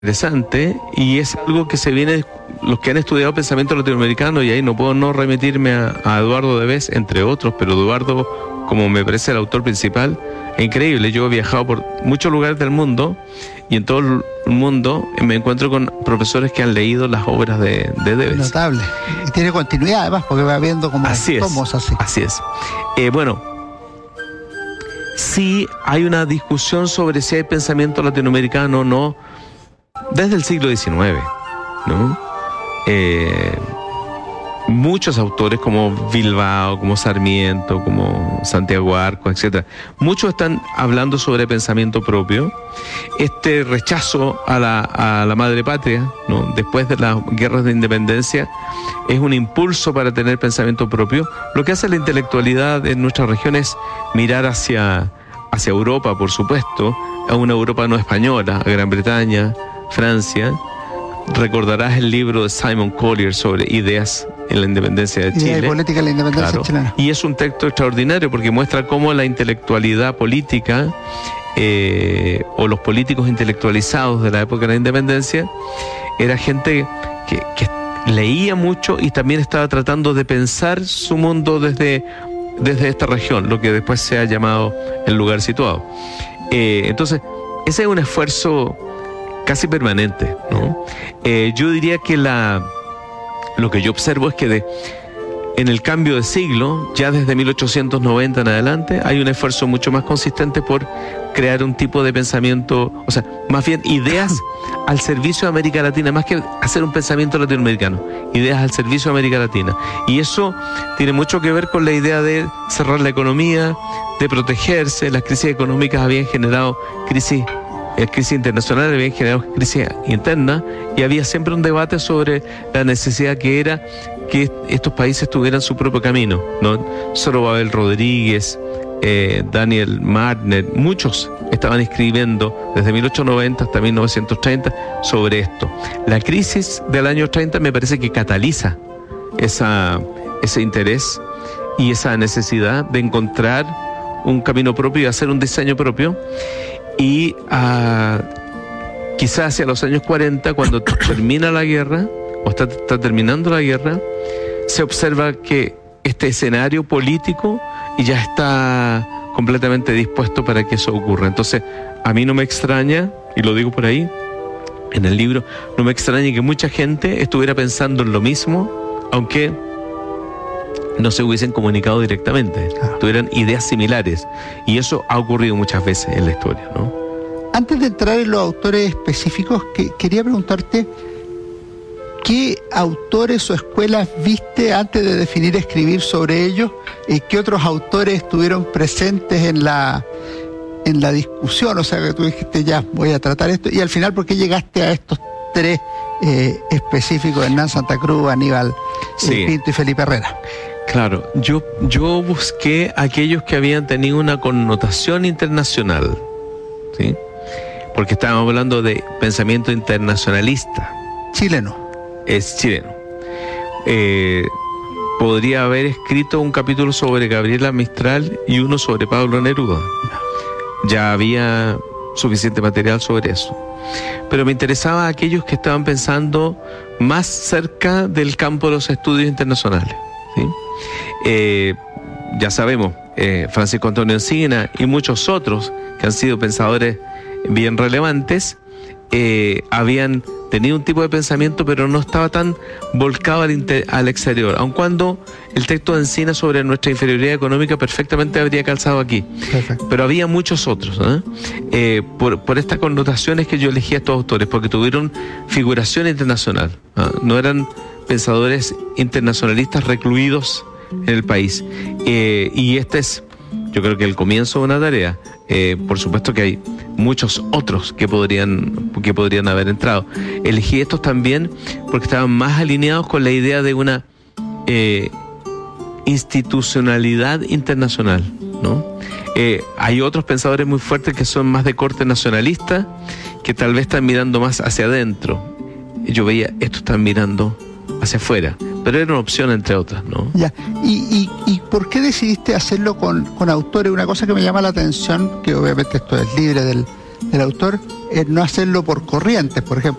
interesante, y es algo que se viene, los que han estudiado pensamiento latinoamericano, y ahí no puedo no remitirme a Eduardo Debes, entre otros, pero Eduardo, como me parece el autor principal, es increíble. Yo he viajado por muchos lugares del mundo, y en todo el mundo me encuentro con profesores que han leído las obras de Debes. Notable. Y tiene continuidad además, porque va viendo como tomos así. Así es. Bueno, sí hay una discusión sobre si hay pensamiento latinoamericano o no, desde el siglo XIX, ¿no? Muchos autores como Bilbao, como Sarmiento, como Santiago Arcos, etcétera, muchos están hablando sobre pensamiento propio. Este rechazo a la madre patria, ¿no?, después de las guerras de independencia, es un impulso para tener pensamiento propio. Lo que hace la intelectualidad en nuestra región es mirar hacia Europa, por supuesto, a una Europa no española, a Gran Bretaña, Francia. Recordarás el libro de Simon Collier sobre ideas en la independencia de Chile. Idea y política en la independencia chilena. Y es un texto extraordinario porque muestra cómo la intelectualidad política o los políticos intelectualizados de la época de la independencia era gente que leía mucho y también estaba tratando de pensar su mundo desde esta región, lo que después se ha llamado el lugar situado. Entonces, ese es un esfuerzo casi permanente, ¿no? Yo diría que lo que yo observo es que en el cambio de siglo, ya desde 1890 en adelante, hay un esfuerzo mucho más consistente por crear un tipo de pensamiento, o sea, más bien ideas al servicio de América Latina, más que hacer un pensamiento latinoamericano, ideas al servicio de América Latina. Y eso tiene mucho que ver con la idea de cerrar la economía, de protegerse. Las crisis económicas habían generado crisis internacionales, habían generado crisis internas, y había siempre un debate sobre la necesidad que era que estos países tuvieran su propio camino, ¿no? Zorobabel Rodríguez, Daniel Martner, muchos estaban escribiendo desde 1890 hasta 1930 sobre esto. La crisis del año 30 me parece que cataliza ese interés y esa necesidad de encontrar un camino propio y hacer un diseño propio. Y quizás hacia los años 40, cuando termina la guerra, o está terminando la guerra, se observa que este escenario político ya está completamente dispuesto para que eso ocurra. Entonces, a mí no me extraña, y lo digo por ahí en el libro, no me extraña que mucha gente estuviera pensando en lo mismo, aunque no se hubiesen comunicado directamente, tuvieran ideas similares, y eso ha ocurrido muchas veces en la historia, ¿no? Antes de entrar en los autores específicos, quería preguntarte ¿qué autores o escuelas viste antes de definir escribir sobre ellos? ¿Qué otros autores estuvieron presentes en la discusión? O sea, que tú dijiste, ya, voy a tratar esto, y al final, ¿por qué llegaste a estos tres específicos, Hernán Santa Cruz, Aníbal Pinto y Felipe Herrera? Claro, yo busqué aquellos que habían tenido una connotación internacional, ¿sí? Porque estábamos hablando de pensamiento internacionalista. Chileno. Es chileno. Podría haber escrito un capítulo sobre Gabriela Mistral y uno sobre Pablo Neruda. Ya había suficiente material sobre eso. Pero me interesaba aquellos que estaban pensando más cerca del campo de los estudios internacionales, ¿sí? Ya sabemos, Francisco Antonio Encina y muchos otros que han sido pensadores bien relevantes, habían tenido un tipo de pensamiento, pero no estaba tan volcado al exterior, aun cuando el texto de Encina sobre nuestra inferioridad económica perfectamente habría calzado aquí. Perfecto. Pero había muchos otros, por estas connotaciones que yo elegí a estos autores, porque tuvieron figuración internacional, no eran pensadores internacionalistas recluidos en el país. Y este es, yo creo que el comienzo de una tarea. Por supuesto que hay muchos otros que podrían haber entrado. Elegí estos también porque estaban más alineados con la idea de una institucionalidad internacional, ¿no? Hay otros pensadores muy fuertes que son más de corte nacionalista, que tal vez están mirando más hacia adentro. Yo veía, estos están mirando hacia afuera, pero era una opción entre otras, ¿no? Ya. ¿Y por qué decidiste hacerlo con autores? Una cosa que me llama la atención, que obviamente esto es libre del del autor es no hacerlo por corrientes, por ejemplo.